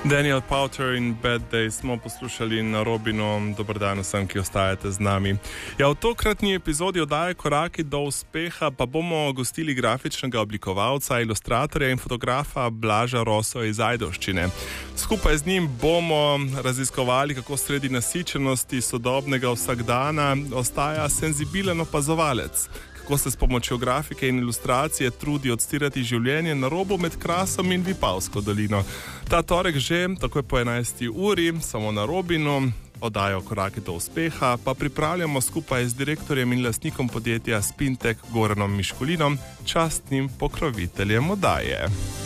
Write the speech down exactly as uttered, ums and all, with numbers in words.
Daniel Powter in Bad Day smo poslušali na Robinu. Dober dan vsem, ki ostajate z nami. Ja, v tokratni epizodi oddaje Koraki do uspeha pa bomo gostili grafičnega oblikovalca, ilustratorja in fotografa Blaža Roso iz Ajdovščine. Skupaj z njim bomo raziskovali, kako sredi nasičenosti sodobnega vsakdana ostaja senzibilen opazovalec. Kako se s pomočjo grafike in ilustracije trudi odstirati življenje na robu med Krasom in Vipavsko dolino. Ta torek že, takoj po enajsti uri, samo na Robinu, oddajo Koraki do uspeha, pa pripravljamo skupaj z direktorjem in lastnikom podjetja Spintek Goranom Miškulinom, častnim pokroviteljem oddaje.